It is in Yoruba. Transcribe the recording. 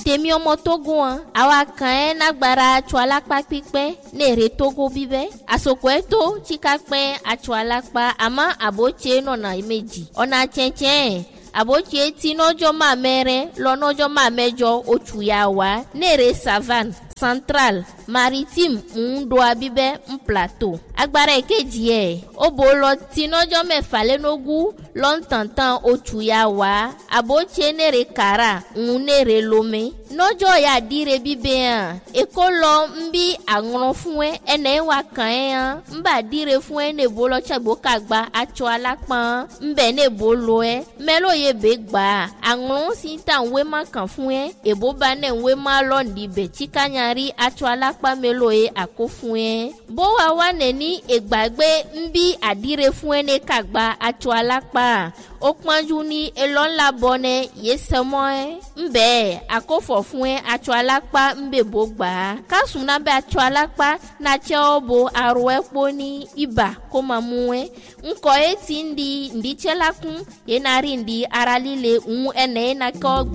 Temi omo Togo awa kan nagbara atwalakpa pipe nere Togo bibe asokweto chikakpe atwalakpa ama aboche nona imeji ona chenchen aboche ti nojo ma mere lo nojo ma mejo otuyawa nere savane central maritime ndo abibe plateau agbara ekeji obolo ti nojo mefa lenogu lontantan otuyawa aboche nere kara nere lome nojo ya dire bibe ekolo mbi agron fun ene wa kan mba dire fun ne bolo chagbo kagba acho alapa mbe ne bolo melo ye be gba agron si tan we ma kan fun ebo ba ne we ma londi be tikanyari acho alapa melo akofun bo wa ne ni egbagbe mbi adire fun ne kagba acho alapa okpanju ni elon la bone yesemo mbe akofo fún acho alapa mbe bogba kasuna be acho alapa na che obo aro epo ni iba ko mamu nko eti ndi chelakun yenari ndi aralile ene na ko